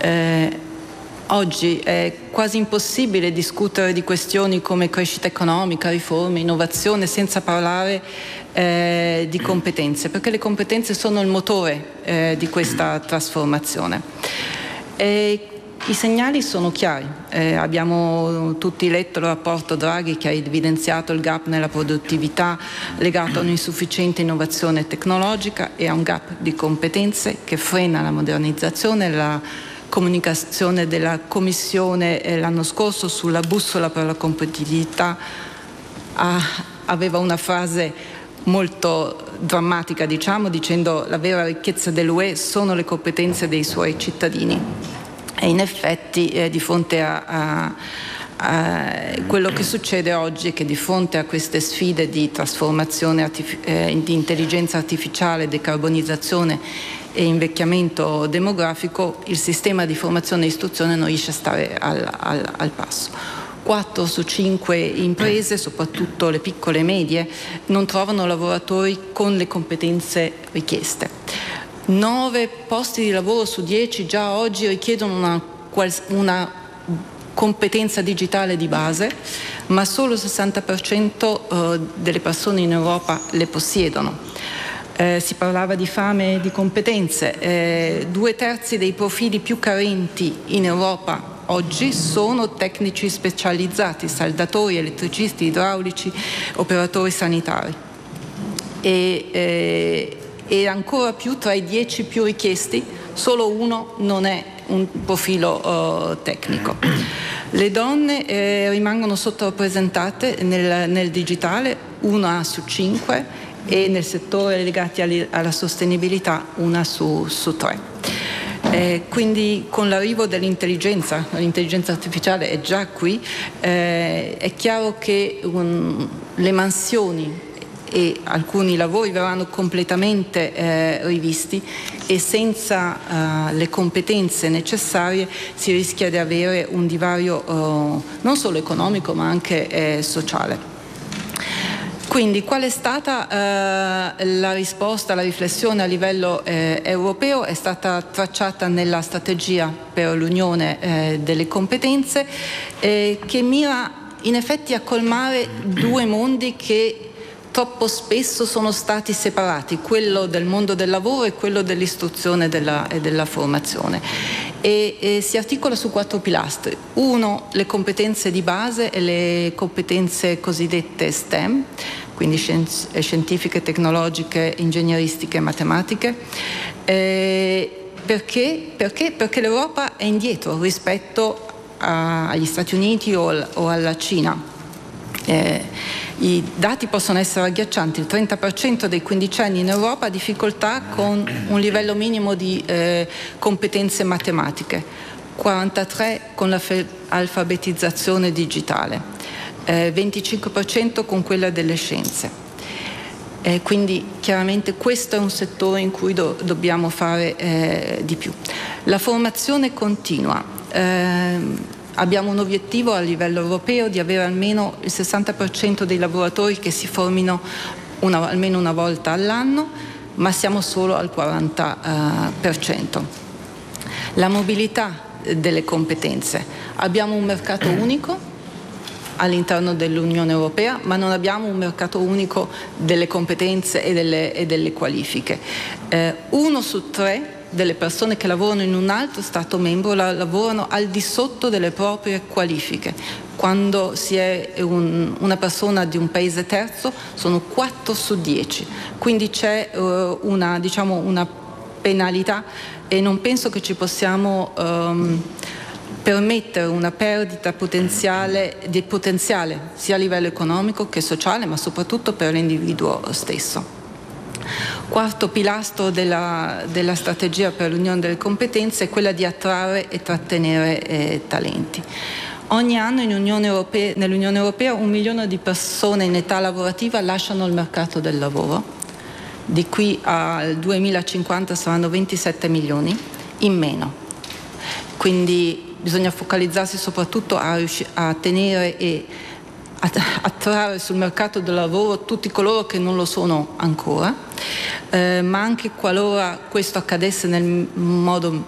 oggi è quasi impossibile discutere di questioni come crescita economica, riforme, innovazione senza parlare di competenze, perché le competenze sono il motore di questa trasformazione. I segnali sono chiari, abbiamo tutti letto il rapporto Draghi che ha evidenziato il gap nella produttività legato a un'insufficiente innovazione tecnologica e a un gap di competenze che frena la modernizzazione. La comunicazione della Commissione l'anno scorso sulla bussola per la competitività aveva una frase molto drammatica, dicendo la vera ricchezza dell'UE sono le competenze dei suoi cittadini. E in effetti di fronte a quello che succede oggi è che di fronte a queste sfide di trasformazione di intelligenza artificiale, decarbonizzazione e invecchiamento demografico, il sistema di formazione e istruzione non riesce a stare al passo. 4 su 5 imprese, soprattutto le piccole e medie, non trovano lavoratori con le competenze richieste. 9 posti di lavoro su 10 già oggi richiedono una competenza digitale di base, ma solo il 60% delle persone in Europa le possiedono. Si parlava di fame di competenze, 2/3 dei profili più carenti in Europa oggi sono tecnici specializzati, saldatori, elettricisti, idraulici, operatori sanitari. E ancora più, tra i 10 più richiesti, solo uno non è un profilo tecnico. Le donne rimangono sottorappresentate nel digitale, 1 su 5, e nel settore legati alla sostenibilità 1 su 3. Quindi con l'arrivo dell'intelligenza artificiale è già qui, è chiaro che le mansioni e alcuni lavori verranno completamente rivisti e senza le competenze necessarie si rischia di avere un divario non solo economico ma anche sociale. Quindi qual è stata la risposta, la riflessione a livello europeo? È stata tracciata nella strategia per l'Unione delle competenze che mira in effetti a colmare 2 mondi che troppo spesso sono stati separati, quello del mondo del lavoro e quello dell'istruzione e della formazione. E si articola su 4 pilastri. 1, le competenze di base e le competenze cosiddette STEM, quindi scientifiche, tecnologiche, ingegneristiche e matematiche. Perché? Perché l'Europa è indietro rispetto agli Stati Uniti o alla Cina. I dati possono essere agghiaccianti: il 30% dei quindicenni in Europa ha difficoltà con un livello minimo di competenze matematiche, 43% con l'alfabetizzazione digitale, 25% con quella delle scienze. Quindi chiaramente questo è un settore in cui dobbiamo fare di più. La formazione continua. Abbiamo un obiettivo a livello europeo di avere almeno il 60% dei lavoratori che si formino almeno una volta all'anno, ma siamo solo al 40%. La mobilità delle competenze. Abbiamo un mercato unico all'interno dell'Unione Europea, ma non abbiamo un mercato unico delle competenze e delle qualifiche. 1 su 3 delle persone che lavorano in un altro Stato membro lavorano al di sotto delle proprie qualifiche. Quando si è una persona di un paese terzo sono 4 su 10. Quindi c'è una penalità e non penso che ci possiamo permettere una perdita di potenziale sia a livello economico che sociale, ma soprattutto per l'individuo stesso. Quarto pilastro della strategia per l'Unione delle competenze è quella di attrarre e trattenere talenti. Ogni anno nell'Unione Europea 1 milione di persone in età lavorativa lasciano il mercato del lavoro. Di qui al 2050 saranno 27 milioni in meno. Quindi bisogna focalizzarsi soprattutto a tenere e attrarre sul mercato del lavoro tutti coloro che non lo sono ancora, ma anche qualora questo accadesse nel modo